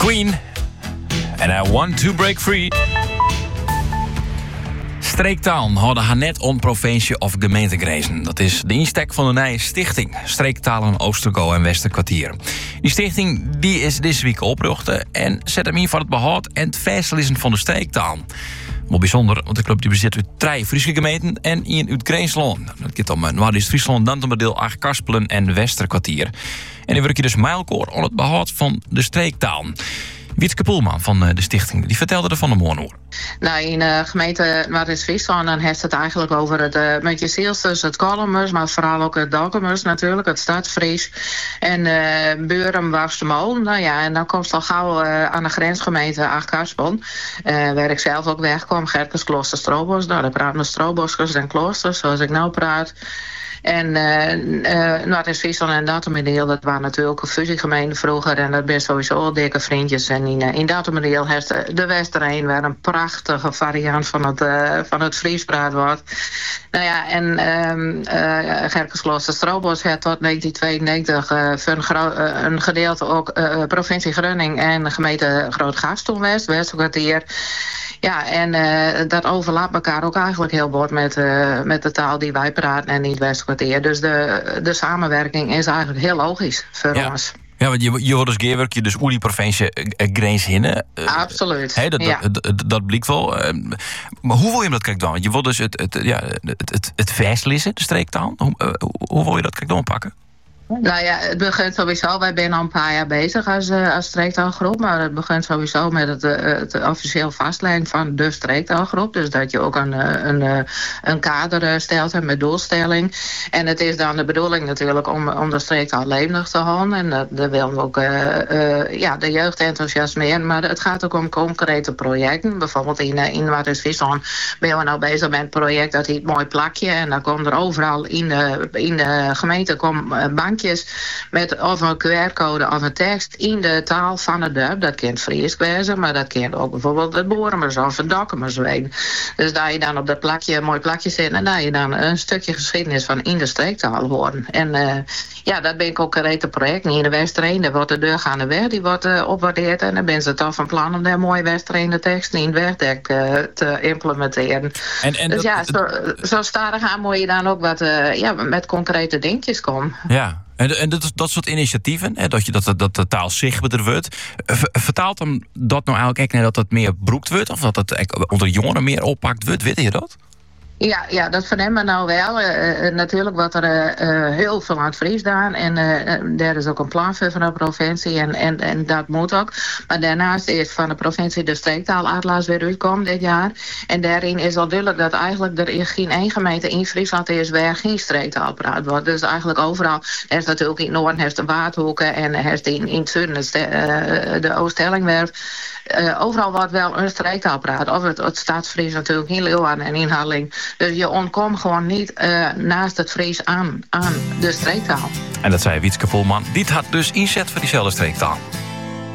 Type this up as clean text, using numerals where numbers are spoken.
Queen. En I want to break free. Streektaal hadden haar net on provincie of gemeentegrenzen. Dat is de insteek van de nieuwe stichting. Streektalen Oostergo en Westerkwartier. Die stichting die is deze week oprichten en zet hem in voor het behoud en het vastleggen van de streektaal. Wel bijzonder, want de club die bezit uit 3 Friese gemeenten en 1 uit Greensland. Dat gaat om Noord-Friesland, Dantemerdeel, Achtkarspelen en Westerkwartier. En die werk je dus mijlkoor aan het behoud van de streektaal. Wietske Poelman van de stichting, die vertelde er van de morgen over. Nou, in de gemeente Noord-Friesland dan heeft het eigenlijk over het met je zielsters, het Kolmers, maar vooral ook het Dokkumers natuurlijk, het Stadsfries en Beurum, Wafstemolen. Nou ja, en dan komt het al gauw aan de grensgemeente Achtkarspel, waar ik zelf ook wegkom, Gerkes, Klooster, Strobos. Nou, daar praten we Stroboskers en kloosters, zoals ik nou praat. En Noord-Friesland en Dantemerdeel, dat waren natuurlijk een fusiegemeente vroeger. En dat ben sowieso al dikke vriendjes. En in Dantemerdeel heeft de Westerheen waar een prachtige variant van het Fries praat wordt. Nou ja, en Gerkesklooster Strobos heeft tot 1992 voor een gedeelte ook provincie Groningen en de gemeente Groot-Gastel Westerkwartier. Ja, en dat overlapt elkaar ook eigenlijk heel bot met de taal die wij praten en in het Westerkwartier. Dus de samenwerking is eigenlijk heel logisch voor ons. Ja, want je wordt dus gewerkt, je dus die provincie grens hinnen. Absoluut. Dat blijkt wel. Maar hoe wil je dat kijk dan? Je wordt dus het vastlezen, de streektaal. Hoe wil je dat kijk dan pakken? Nou ja, het begint sowieso. Wij zijn al een paar jaar bezig als streektaalgroep. Maar het begint sowieso met het officieel vastleggen van de streektaalgroep. Dus dat je ook een kader stelt en met doelstelling. En het is dan de bedoeling natuurlijk om de streektaal levendig te houden. En dat willen we ook de jeugd enthousiasmeren. Maar het gaat ook om concrete projecten. Bijvoorbeeld in Noord-Friesland ben we nou bezig met een project dat heet Mooi Plakje. En dan komt er overal in de gemeente bankjes met of een QR-code of een tekst in de taal van het dorp. Dat kent Fries wezen, maar dat kent ook bijvoorbeeld het Boremers of het Dokkumers weten. Dus daar je dan op dat plakje, een mooi plakje zit en daar je dan een stukje geschiedenis van in de streektaal horen. En dat ben ik ook een project. In de Westerheen, daar wordt de deurgaande weg, die wordt opwaardeerd en dan ben ze toch van plan om daar mooie Westerheen teksten in het wegdek te implementeren. Dus zo stadig aan moet je dan ook wat met concrete dingetjes komen. Ja. En dat soort initiatieven, dat de taal zichtbaarder wordt, vertaalt dan dat nou eigenlijk echt naar dat het meer broekt wordt? Of dat het onder jongeren meer oppakt wordt? Weet je dat? Ja, dat vernemen we nou wel. Natuurlijk wordt er heel veel aan het Fries gedaan. En daar is ook een plan voor van de provincie. En dat moet ook. Maar daarnaast is van de provincie de streektaalatlas weer uitkomen dit jaar. En daarin is al duidelijk dat eigenlijk er in geen één gemeente in Friesland is waar geen streektaal praat wordt. Dus eigenlijk overal. Er is natuurlijk in Noorden heeft de Waardhoeken en er is in het zuiden de Oost-Hellingwerf. Overal wordt wel een streektaal praat. Of het Stadsfries natuurlijk in Leeuwarden en in Harling. Dus je ontkomt gewoon niet naast het Fries aan de streektaal. En dat zei Wietske Poelman. Dit had dus inzet voor diezelfde streektaal.